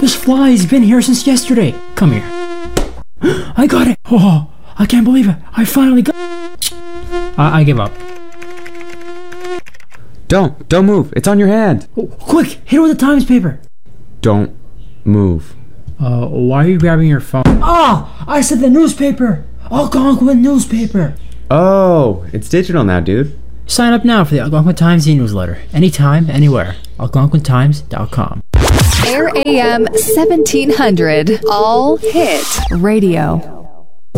just fly. He's been here since yesterday. Come here. I got it. Oh, I can't believe it. I finally got I give up. Don't move. It's on your hand. Oh, quick, hit it with the Times paper. Don't move. Why are you grabbing your phone? Oh, I said the newspaper. Algonquin newspaper. Oh, it's digital now, dude. Sign up now for the Algonquin Times e-newsletter. Anytime, anywhere. AlgonquinTimes.com. Air AM 1700. All hit radio.